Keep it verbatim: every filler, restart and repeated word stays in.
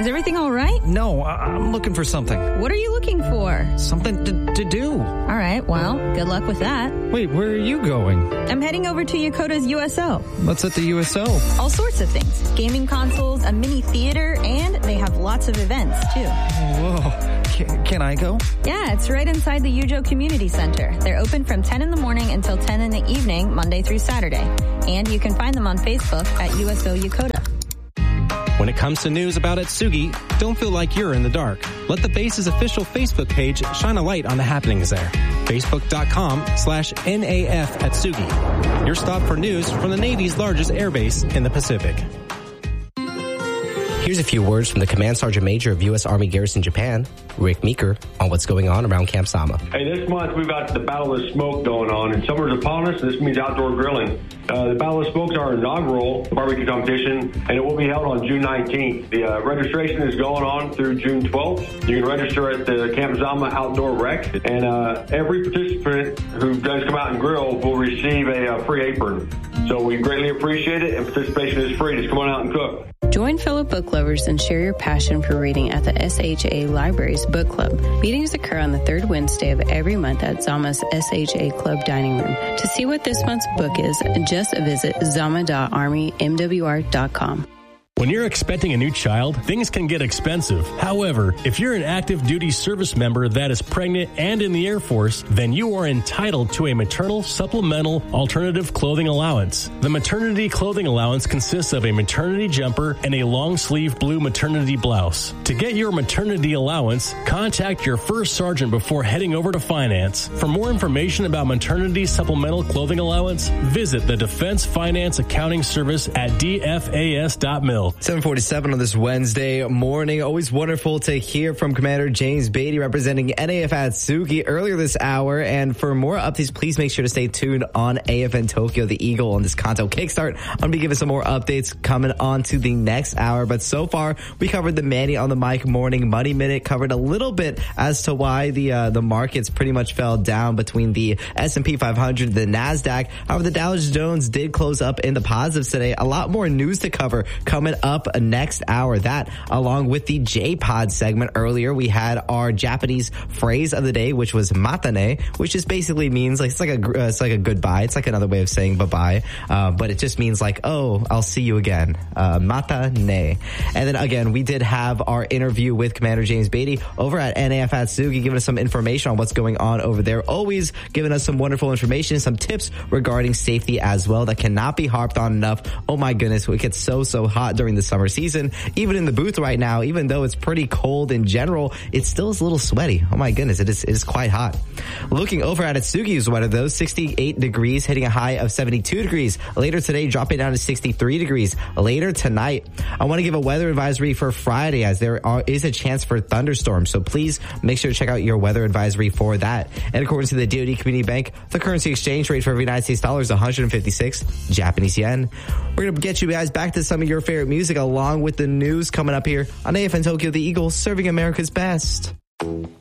everything all right? No, I- I'm looking for something. What are you looking for? Something to, to do. All right, well, good luck with that. Wait, where are you going? I'm heading over to Yokota's U S O. What's at the U S O? All sorts of things. Gaming consoles, a mini theater, and they have lots of events, too. Whoa. Can, can I go? Yeah, it's right inside the Yujo Community Center. They're open from ten in the morning until ten in the evening, Monday through Saturday. And you can find them on Facebook at U S O Yokota. When it comes to news about Atsugi, don't feel like you're in the dark. Let the base's official Facebook page shine a light on the happenings there. Facebook.com slash NAF Atsugi. Your stop for news from the Navy's largest airbase in the Pacific. Here's a few words from the Command Sergeant Major of U S Army Garrison Japan, Rick Meeker, on what's going on around Camp Sama. Hey, this month we've got the Battle of the Smoke going on, and summer's upon us. This means outdoor grilling. Uh, the Battle of Smokes our inaugural barbecue competition, and it will be held on June nineteenth. The uh, registration is going on through June twelfth. You can register at the Camp Zama Outdoor Rec, and uh, every participant who does come out and grill will receive a uh, free apron. So we greatly appreciate it, and participation is free. Just come on out and cook. Join fellow book lovers and share your passion for reading at the S H A Libraries Book Club. Meetings occur on the third Wednesday of every month at Zama's S H A Club Dining Room. To see what this month's book is, just visit zama dot army m w r dot com. When you're expecting a new child, things can get expensive. However, if you're an active duty service member that is pregnant and in the Air Force, then you are entitled to a maternal supplemental alternative clothing allowance. The maternity clothing allowance consists of a maternity jumper and a long sleeve blue maternity blouse. To get your maternity allowance, contact your first sergeant before heading over to finance. For more information about maternity supplemental clothing allowance, visit the Defense Finance Accounting Service at d f a s dot mil. seven forty-seven on this Wednesday morning. Always wonderful to hear from Commander James Beatty representing N A F Atsugi earlier this hour. And for more updates, please make sure to stay tuned on A F N Tokyo, the Eagle, on this Kanto Kickstart. I'm going to be giving some more updates coming on to the next hour. But so far, we covered the Manny on the Mic Morning Money Minute, covered a little bit as to why the uh, the markets pretty much fell down between the S and P five hundred and the NASDAQ. However, the Dow Jones did close up in the positives today. A lot more news to cover coming up next hour. That, along with the J-Pod segment earlier, we had our Japanese phrase of the day, which was matane, which just basically means like it's like a uh, it's like a goodbye. It's like another way of saying bye-bye, uh, but it just means like, oh, I'll see you again. Uh, matane. And then again, we did have our interview with Commander James Beatty over at N A F Atsugi, giving us some information on what's going on over there. Always giving us some wonderful information, some tips regarding safety as well that cannot be harped on enough. Oh my goodness, it gets so, so hot during the summer season. Even in the booth right now, even though it's pretty cold in general, it still is a little sweaty. Oh my goodness, it is, it is quite hot. Looking over at Atsugi's weather though, sixty-eight degrees, hitting a high of seventy-two degrees. Later today, dropping down to sixty-three degrees. Later tonight, I want to give a weather advisory for Friday as there are, is a chance for thunderstorms. So please make sure to check out your weather advisory for that. And according to the D O D Community Bank, the currency exchange rate for every United States dollar is one hundred fifty-six Japanese yen. We're going to get you guys back to some of your favorite music along with the news coming up here on A F N Tokyo, the Eagle, serving America's best.